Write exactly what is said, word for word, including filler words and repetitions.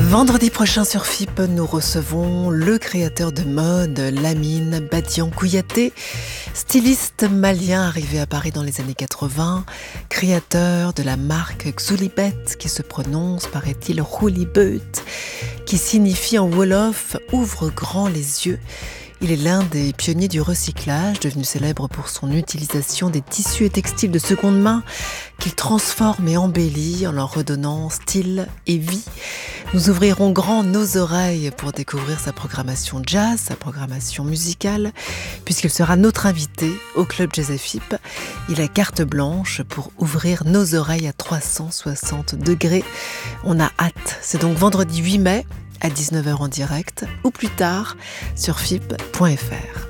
Vendredi prochain sur F I P, nous recevons le créateur de mode, Lamine Badian Kouyaté, styliste malien arrivé à Paris dans les années quatre-vingts, créateur de la marque Xulibet, qui se prononce, paraît-il, Roulibet, qui signifie en wolof « ouvre grand les yeux ». Il est l'un des pionniers du recyclage, devenu célèbre pour son utilisation des tissus et textiles de seconde main qu'il transforme et embellit en leur redonnant style et vie. Nous ouvrirons grand nos oreilles pour découvrir sa programmation jazz, sa programmation musicale, puisqu'il sera notre invité au Club Jazz F I P. Il a carte blanche pour ouvrir nos oreilles à trois cent soixante degrés. On a hâte. C'est donc vendredi huit mai à dix-neuf heures en direct ou plus tard sur F I P point F R.